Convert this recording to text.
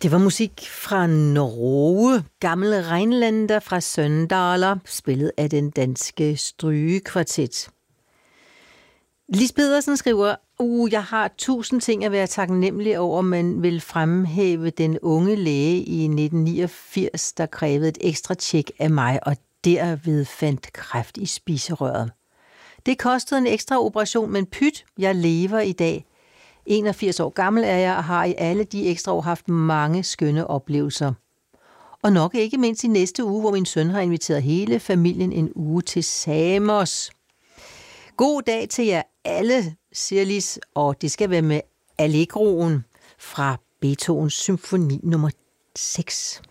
Det var musik fra Norge, Gamle Rhinlander fra Søndaler, spillet af den danske strygekvartet. Lis Pedersen skriver, jeg har 1000 ting at være taknemmelig over, men vil fremhæve den unge læge i 1989, der krævede et ekstra tjek af mig, og derved fandt kræft i spiserøret. Det kostede en ekstra operation, men pyt, jeg lever i dag. 81 år gammel er jeg og har i alle de ekstra år haft mange skønne oplevelser. Og nok ikke mindst i næste uge, hvor min søn har inviteret hele familien en uge til Samos. God dag til jer alle, siger Lis, og det skal være med Allegroen fra Beethovens symfoni nummer 6.